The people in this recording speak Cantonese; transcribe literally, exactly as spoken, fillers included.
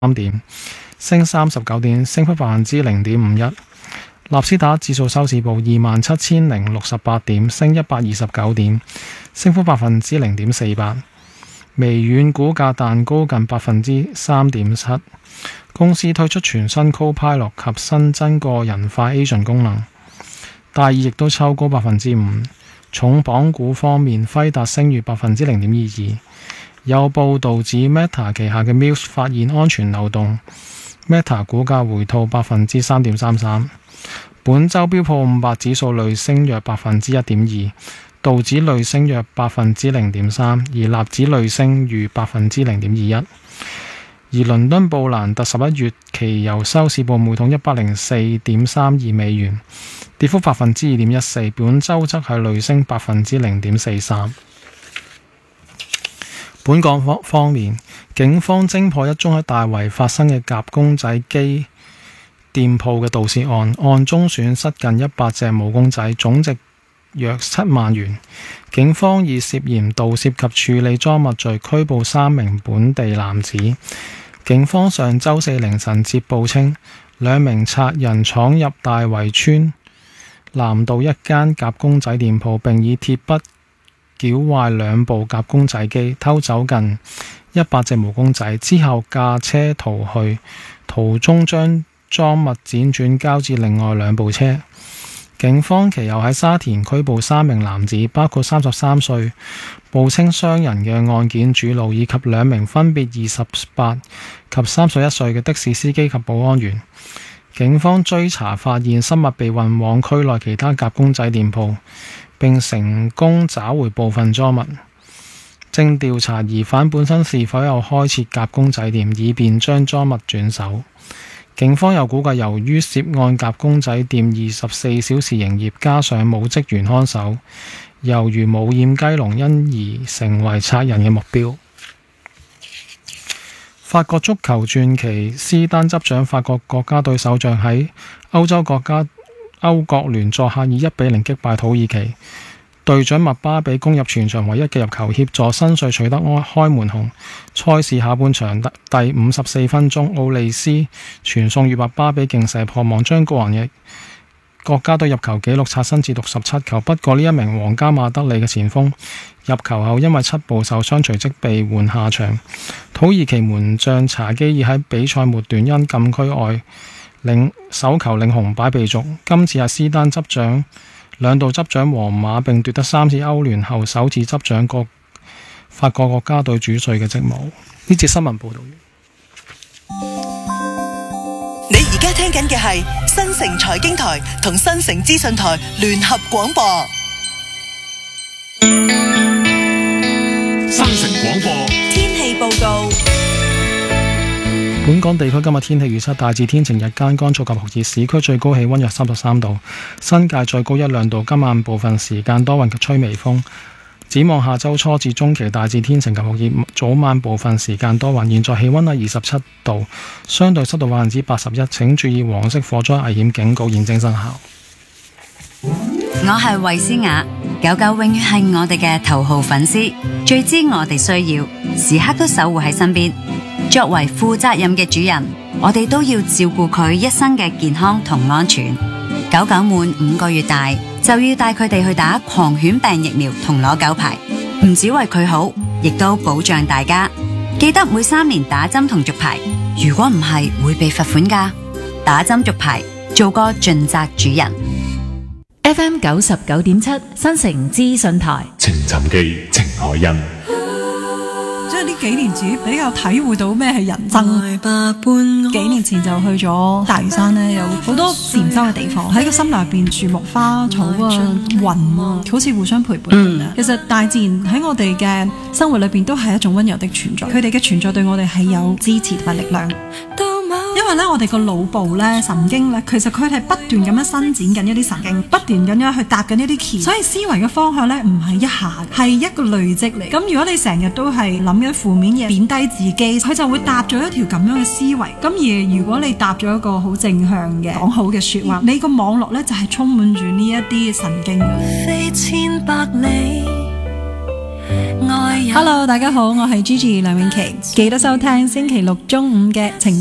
三點，升三十九點，升幅百分之零點五一。納斯達克指數收市報二萬七千零六十八點，升一百二十九點，升幅百分之零點四八。微軟股價彈高近百分之三點七，公司推出全新 Copilot 及新增個人化 Agent 功能，大意亦都抽高百分之五。重磅股方面，輝達升逾百分之零點二二。有報道指 Meta 旗下嘅 Muse 發現安全漏洞 ，Meta 股價回吐百分之三點三三。本週標普五百指數累升約百分之一點二，道指累升約百分之零點三，而納指累升逾百分之零點二一。而倫敦布蘭特十一月期油收市報每桶一百零四點三二美元，跌幅百分之二點一四，本週則係累升百分之零點四三。本港方方面，警方偵破一宗喺大圍發生嘅夾公仔機店鋪嘅盜竊案，案中損失近一百隻毛公仔，總值約七萬元。警方以涉嫌盜竊及處理贓物罪拘捕三名本地男子。警方上週四凌晨接報稱，兩名賊人闖入大圍村南道一間夾公仔店鋪，並以鐵筆繳壞兩部夾公仔機，偷走近一百隻毛公仔，之後駕車逃去，途中將贓物輾轉交至另外兩部車。警方其後喺沙田拘捕三名男子，包括三十三歲報稱傷人嘅案件主腦，以及兩名分別二十八及三十一歲嘅的，的士司機及保安員。警方追查發現失物被運往區內其他夾公仔店鋪，並成功找回部分贓物。正調查疑犯本身是否有開設夾公仔店，以便將贓物轉手。警方又估計，由於涉案夾公仔店二十四小時營業，加上冇職員看守，猶如冇掩雞籠，因而成為賊人嘅目標。法國足球傳奇斯丹執掌法國國家隊首仗，喺歐洲國家歐國聯作客以一比零擊敗土耳其。隊長麥巴比攻入全場唯一嘅入球，協助新帥取得開門紅。賽事下半場第五十四分鐘，奧利斯傳送與麥巴比勁射破網，將個人嘅國家隊入球紀錄刷新至六十七球。不過呢一名皇家馬德里嘅前鋒入球後因為膝部受傷，隨即被換下場。土耳其門將查基爾喺比賽末段因禁區外領手球領紅牌被逐。今次係斯丹執掌，兩度執掌皇馬，並奪得三次歐聯後首次執掌國法國國家隊主帥嘅職務。呢節新聞報道完。 你而家聽緊嘅係新城財經台同新城資訊台聯合廣播。 新城廣播天氣報告。 本港地區今日天氣預測大致天晴，日間乾燥及酷熱，市區最高氣溫約三十三度，新界最高一兩度。今晚部分時間多雲及吹微風。展望下周初至中期大致天晴及酷熱，早晚部分時間多雲。現在氣溫係二十七度，相對濕度百分之八十一。請注意黃色火災危險警告現正生效。 我係衛詩雅，狗狗永遠係我哋嘅頭號粉絲，最知我哋需要，時刻都守護喺身邊。作為負責任嘅主人，我哋都要照顧佢一生嘅健康同安全。狗狗滿五個月大就要帶佢哋去打狂犬病疫苗同攞狗牌，唔止為佢好，亦都保障大家。記得每三年打針同續牌，如果唔係會被罰款㗎。打針續牌，做個盡責主人。 F M 九十九點七新城資訊台， 情尋記程海欣。 即係呢幾年自己比較體會到咩係人生。幾年前就去咗大嶼山咧，有好多禪修嘅地方，喺個森林入邊，樹木花草啊、雲啊，好似互相陪伴咁樣。嗯、其實大自然喺我哋嘅生活裏邊都係一種溫柔的存在，佢哋嘅存在對我哋係有支持同埋力量。因為咧，我哋個腦部咧、神經咧，其實佢係不斷咁樣伸展緊一啲神經，不斷咁樣去搭緊一啲橋，所以思維嘅方向咧唔係一下，係一個累積嚟。咁如果你成日都係諗緊負面嘢，貶低自己，佢就會搭咗一條咁樣嘅思維。咁而如果你搭咗一個好正向嘅講好嘅說話，你個網絡咧就係充滿住呢一啲神經嘅。飛千百里愛 Hello， 大家好，我係 Gigi 梁詠琪，記得收聽星期六中午嘅情